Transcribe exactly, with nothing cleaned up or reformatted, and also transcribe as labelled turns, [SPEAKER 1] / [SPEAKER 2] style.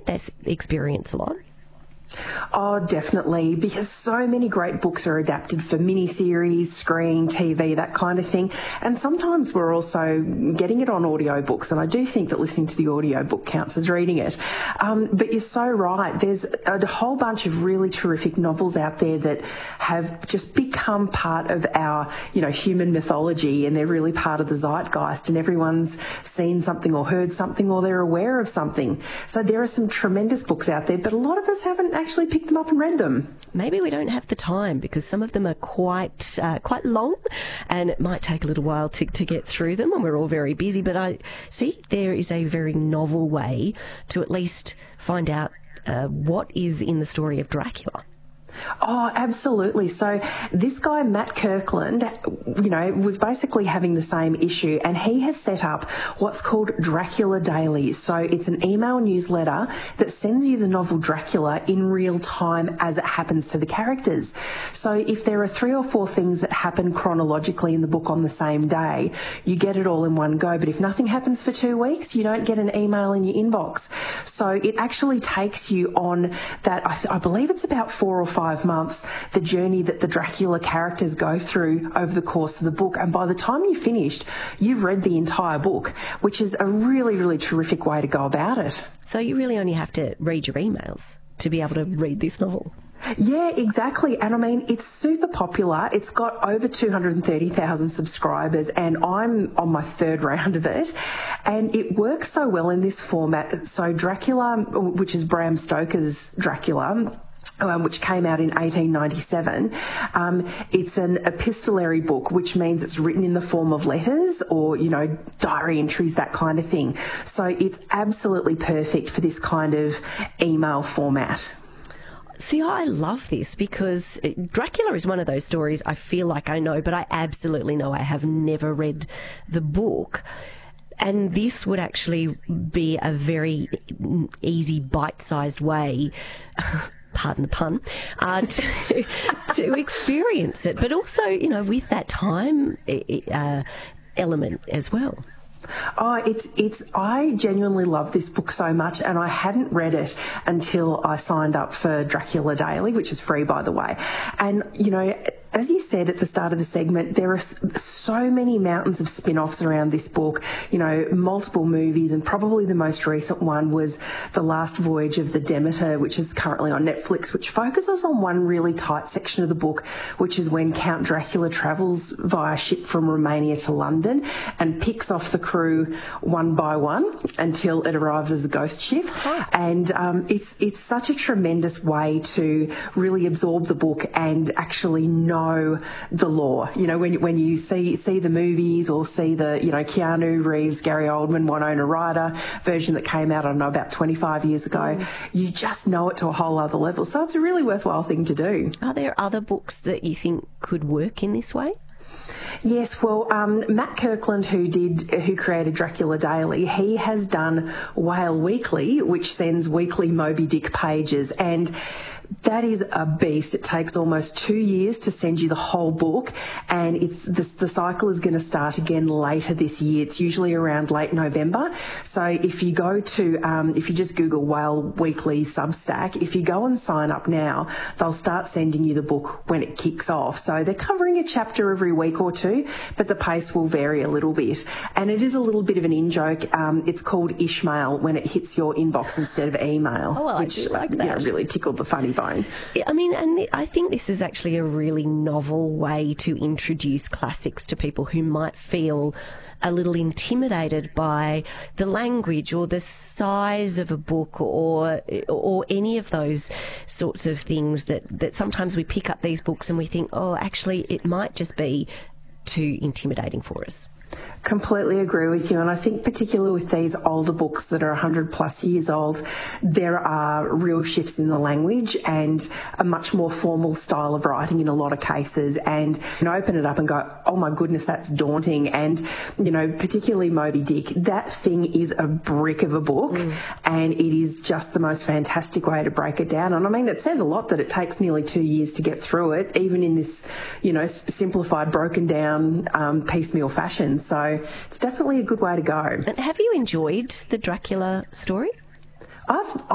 [SPEAKER 1] this experience a lot?
[SPEAKER 2] Oh, definitely, because so many great books are adapted for miniseries, screen, T V, that kind of thing. And sometimes we're also getting it on audiobooks, and I do think that listening to the audiobook counts as reading it. Um, but you're so right. There's a whole bunch of really terrific novels out there that have just become part of our, you know, human mythology, and they're really part of the zeitgeist, and everyone's seen something or heard something or they're aware of something. So there are some tremendous books out there, but a lot of us haven't actually picked them up and read them.
[SPEAKER 1] Maybe we don't have the time because some of them are quite uh, quite long, and it might take a little while to, to get through them, and we're all very busy. But I see there is a very novel way to at least find out uh, what is in the story of Dracula.
[SPEAKER 2] Oh, absolutely. So this guy, Matt Kirkland, you know, was basically having the same issue, and he has set up what's called Dracula Daily. So it's an email newsletter that sends you the novel Dracula in real time as it happens to the characters. So if there are three or four things that happen chronologically in the book on the same day, you get it all in one go. But if nothing happens for two weeks, you don't get an email in your inbox. So it actually takes you on that, I, th- I believe it's about four or five Five months, the journey that the Dracula characters go through over the course of the book. And by the time you've finished, you've read the entire book, which is a really, really terrific way to go about it.
[SPEAKER 1] So you really only have to read your emails to be able to read this novel.
[SPEAKER 2] Yeah, exactly. And I mean, it's super popular. It's got over two hundred thirty thousand subscribers, and I'm on my third round of it. And it works so well in this format. So Dracula, which is Bram Stoker's Dracula, Um, which came out in eighteen ninety-seven. Um, it's an epistolary book, which means it's written in the form of letters or, you know, diary entries, that kind of thing. So it's absolutely perfect for this kind of email format.
[SPEAKER 1] See, I love this because Dracula is one of those stories I feel like I know, but I absolutely know I have never read the book. And this would actually be a very easy, bite-sized way pardon the pun, uh, to, to experience it, but also, you know, with that time uh, element as well.
[SPEAKER 2] Oh, it's, it's, I genuinely love this book so much, and I hadn't read it until I signed up for Dracula Daily, which is free, by the way. And, you know, as you said at the start of the segment, there are so many mountains of spin-offs around this book, you know, multiple movies, and probably the most recent one was The Last Voyage of the Demeter, which is currently on Netflix, which focuses on one really tight section of the book, which is when Count Dracula travels via ship from Romania to London and picks off the crew one by one until it arrives as a ghost ship. Huh. And um, it's, it's such a tremendous way to really absorb the book and actually know the lore. You know, when when you see see the movies or see the, you know, Keanu Reeves, Gary Oldman, Winona Ryder version that came out, I don't know, about twenty-five years ago, mm. you just know it to a whole other level. So it's a really worthwhile thing to do.
[SPEAKER 1] Are there other books that you think could work in this way?
[SPEAKER 2] Yes, well, um, Matt Kirkland, who did, who created Dracula Daily, he has done Whale Weekly, which sends weekly Moby Dick pages, and that is a beast. It takes almost two years to send you the whole book, and it's the, the cycle is going to start again later this year. It's usually around late November. So if you go to, um, if you just Google Whale Weekly Substack, if you go and sign up now, they'll start sending you the book when it kicks off. So they're covering a chapter every week or two, but the pace will vary a little bit. And it is a little bit of an in-joke. Um, it's called Ishmael when it hits your inbox instead of email,
[SPEAKER 1] oh, well,
[SPEAKER 2] which
[SPEAKER 1] I do like that.
[SPEAKER 2] You know, really tickled the funny bone.
[SPEAKER 1] I mean, and I think this is actually a really novel way to introduce classics to people who might feel a little intimidated by the language or the size of a book or or any of those sorts of things that, that sometimes we pick up these books and we think, oh, actually, it might just be too intimidating for us.
[SPEAKER 2] Completely agree with you, and I think particularly with these older books that are one hundred plus years old, there are real shifts in the language and a much more formal style of writing in a lot of cases, and you know, open it up and go, oh my goodness, that's daunting. And you know, particularly Moby Dick, that thing is a brick of a book, mm. and it is just the most fantastic way to break it down. And I mean, it says a lot that it takes nearly two years to get through it, even in this, you know, simplified, broken down, um, piecemeal fashion. So it's definitely a good way to go.
[SPEAKER 1] And have you enjoyed the Dracula story?
[SPEAKER 2] I've